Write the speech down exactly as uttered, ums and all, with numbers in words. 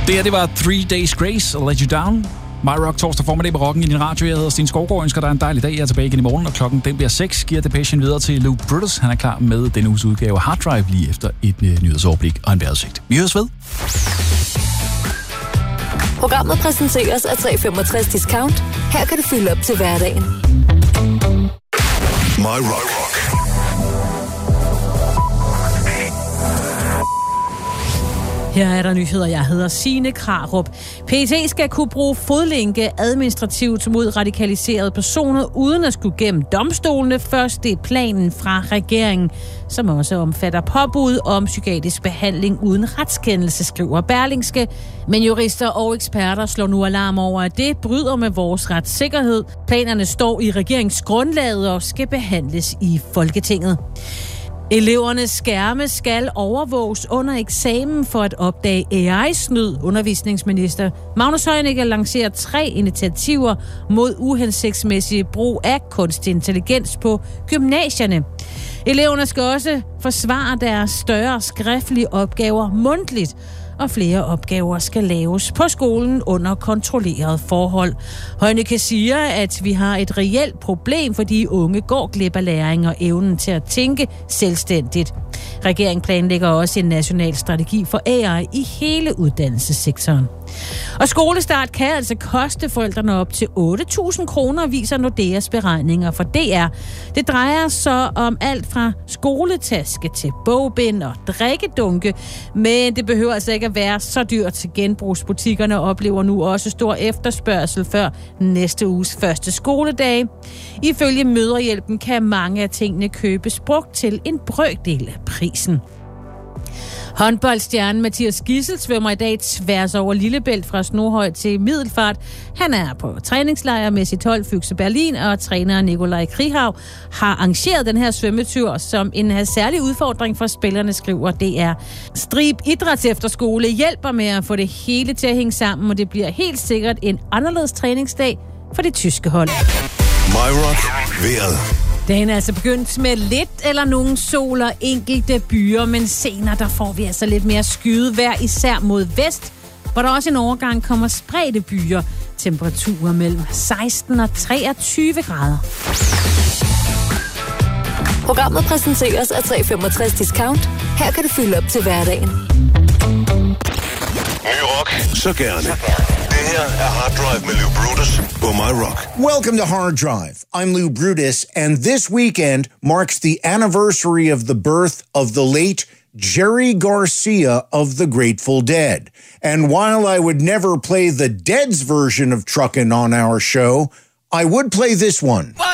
Det her, det var Three Days Grace og Let You Down. My Rock torsdag formiddag på Rocken i din radio. Jeg hedder Sten Skovgaard, ønsker dig en dejlig dag. Jeg er tilbage igen i morgen, og klokken den bliver seks. Giver Depeche videre til Lou Brutus. Han er klar med denne uges udgave af Hard Drive lige efter et uh, nyhedsoverblik og en vejrudsigt. Vi høres ved. Programmet præsenteres af tre komma femogtres Discount. Her kan du fylde op til hverdagen. My Rock. Her er der nyheder. Jeg hedder Signe Krarup. P E T skal kunne bruge fodlænke administrativt mod radikaliserede personer, uden at skulle gennem domstolene. Først det er planen fra regeringen, som også omfatter påbud om psykiatrisk behandling uden retskendelse, skriver Berlingske. Men jurister og eksperter slår nu alarm over, at det bryder med vores retssikkerhed. Planerne står i regeringsgrundlaget og skal behandles i Folketinget. Elevernes skærme skal overvåges under eksamen for at opdage A I-snyd. Undervisningsminister Magnus Heunicke lancerer tre initiativer mod uhensigtsmæssig brug af kunstig intelligens på gymnasierne. Eleverne skal også forsvare deres større skriftlige opgaver mundtligt, og flere opgaver skal laves på skolen under kontrolleret forhold. Heunicke siger, at vi har et reelt problem, fordi unge går glip af læring og evnen til at tænke selvstændigt. Regeringen planlægger også en national strategi for A I i hele uddannelsessektoren. Og skolestart kan altså koste forældrene op til otte tusind kroner, viser Nordeas beregninger for D R. Det drejer sig om alt fra skoletaske til bogbind og drikkedunke, men det behøver altså ikke at være så dyrt. Til genbrugsbutikkerne oplever nu også stor efterspørgsel før næste uges første skoledag. Ifølge Mødrehjælpen kan mange af tingene købes brugt til en brøkdel af prisen. Håndboldstjernen Mathias Gidsel svømmer i dag tværs over Lillebælt fra Snoghøj til Middelfart. Han er på træningslejr med sit hold Füchse Berlin, og træner Nikolaj Krihav har arrangeret den her svømmetur som en særlig udfordring for spillerne, skriver D R. Strib Idrætsefterskole hjælper med at få det hele til at hænge sammen, og det bliver helt sikkert en anderledes træningsdag for det tyske hold. My Rock. Vejret. Dagen er altså begyndt med lidt eller nogen sol og enkelte byer, men senere der får vi altså lidt mere skyet vejr, især mod vest, hvor der også en overgang kommer spredte byer. Temperaturer mellem seksten og treogtyve grader. Programmet præsenteres af tre komma femogtres Discount. Her kan du fylde op til hverdagen. Ny rock. Så gerne. Det her er Hard Drive med Lou Brutus på My Rock. Welcome to Hard Drive. I'm Lou Brutus, and this weekend marks the anniversary of the birth of the late Jerry Garcia of the Grateful Dead. And while I would never play the Dead's version of Truckin' on our show, I would play this one.